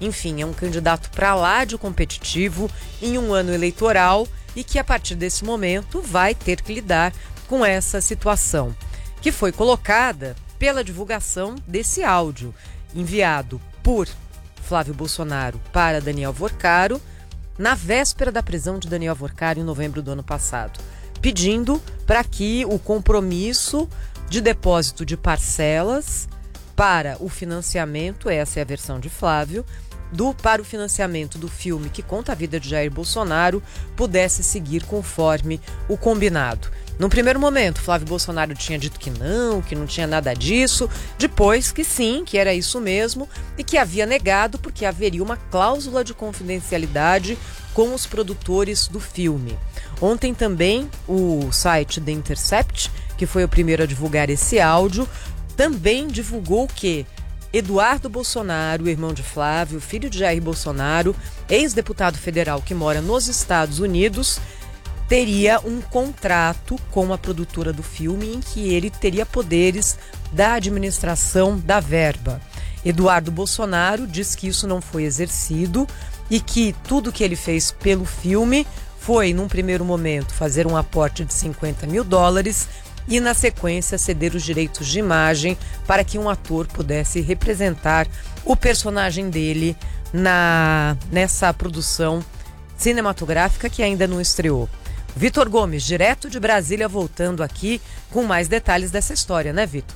Enfim, é um candidato para lá de competitivo em um ano eleitoral e que a partir desse momento vai ter que lidar com essa situação, que foi colocada pela divulgação desse áudio enviado por Flávio Bolsonaro para Daniel Vorcaro na véspera da prisão de Daniel Vorcaro em novembro do ano passado, pedindo para que o compromisso de depósito de parcelas para o financiamento, essa é a versão de Flávio, para o financiamento do filme que conta a vida de Jair Bolsonaro pudesse seguir conforme o combinado. Num primeiro momento, Flávio Bolsonaro tinha dito que não tinha nada disso, depois que sim, que era isso mesmo e que havia negado porque haveria uma cláusula de confidencialidade com os produtores do filme. Ontem também o site The Intercept, que foi o primeiro a divulgar esse áudio, também divulgou que Eduardo Bolsonaro, irmão de Flávio, filho de Jair Bolsonaro, ex-deputado federal que mora nos Estados Unidos, teria um contrato com a produtora do filme em que ele teria poderes da administração da verba. Eduardo Bolsonaro diz que isso não foi exercido e que tudo que ele fez pelo filme foi, num primeiro momento, fazer um aporte de $50 mil e, na sequência, ceder os direitos de imagem para que um ator pudesse representar o personagem dele nessa produção cinematográfica que ainda não estreou. Vitor Gomes, direto de Brasília, voltando aqui com mais detalhes dessa história, né, Vitor?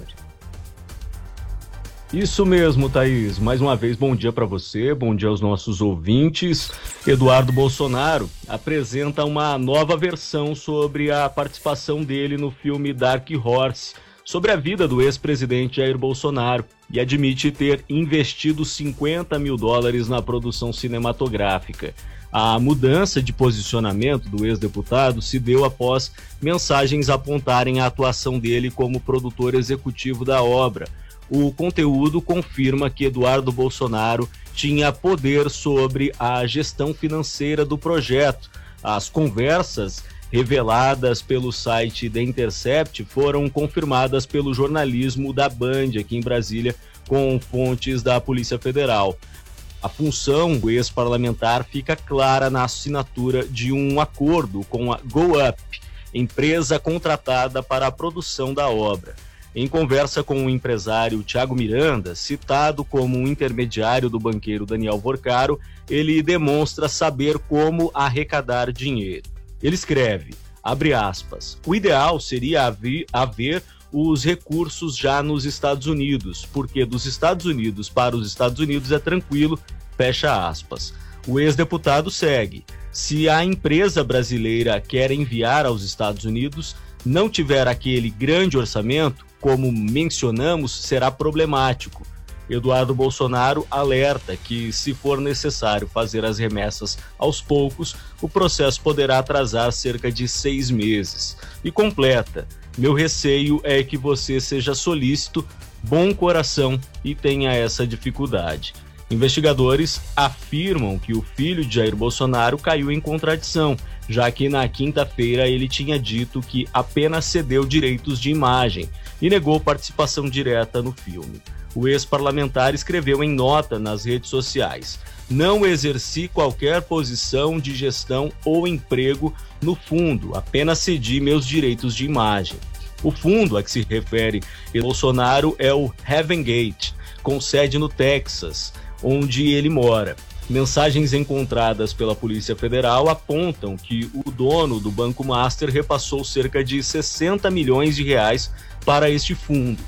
Isso mesmo, Thaís. Mais uma vez, bom dia para você, bom dia aos nossos ouvintes. Eduardo Bolsonaro apresenta uma nova versão sobre a participação dele no filme Dark Horse, sobre a vida do ex-presidente Jair Bolsonaro, e admite ter investido $50 mil na produção cinematográfica. A mudança de posicionamento do ex-deputado se deu após mensagens apontarem a atuação dele como produtor executivo da obra. O conteúdo confirma que Eduardo Bolsonaro tinha poder sobre a gestão financeira do projeto. As conversas reveladas pelo site The Intercept foram confirmadas pelo jornalismo da Band aqui em Brasília, com fontes da Polícia Federal. A função do ex-parlamentar fica clara na assinatura de um acordo com a GoUp, empresa contratada para a produção da obra. Em conversa com o empresário Thiago Miranda, citado como um intermediário do banqueiro Daniel Vorcaro, ele demonstra saber como arrecadar dinheiro. Ele escreve, abre aspas, o ideal seria haver os recursos já nos Estados Unidos, porque dos Estados Unidos para os Estados Unidos é tranquilo, fecha aspas. O ex-deputado segue, se a empresa brasileira quer enviar aos Estados Unidos, não tiver aquele grande orçamento, como mencionamos, será problemático. Eduardo Bolsonaro alerta que, se for necessário fazer as remessas aos poucos, o processo poderá atrasar cerca de 6 meses. E completa, meu receio é que você seja solícito, bom coração e tenha essa dificuldade. Investigadores afirmam que o filho de Jair Bolsonaro caiu em contradição, já que na quinta-feira ele tinha dito que apenas cedeu direitos de imagem e negou participação direta no filme. O ex-parlamentar escreveu em nota nas redes sociais: não exerci qualquer posição de gestão ou emprego no fundo, apenas cedi meus direitos de imagem. O fundo a que se refere Bolsonaro é o Heaven Gate, com sede no Texas, onde ele mora. Mensagens encontradas pela Polícia Federal apontam que o dono do Banco Master repassou cerca de R$60 milhões para este fundo.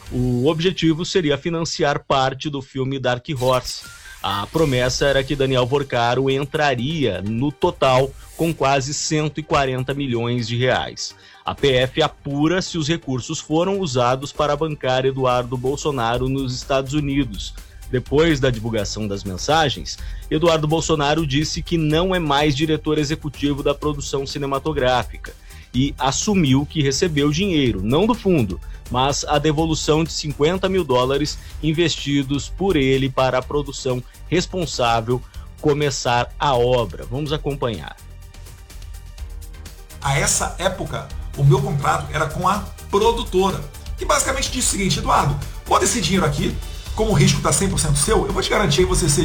O objetivo seria financiar parte do filme Dark Horse. A promessa era que Daniel Vorcaro entraria no total com quase R$140 milhões. A PF apura se os recursos foram usados para bancar Eduardo Bolsonaro nos Estados Unidos. Depois da divulgação das mensagens, Eduardo Bolsonaro disse que não é mais diretor executivo da produção cinematográfica e assumiu que recebeu dinheiro, não do fundo, mas a devolução de $50 mil investidos por ele para a produção responsável começar a obra. Vamos acompanhar. A essa época, o meu contrato era com a produtora, que basicamente disse o seguinte: Eduardo, bota esse dinheiro aqui, como o risco está 100% seu, eu vou te garantir que você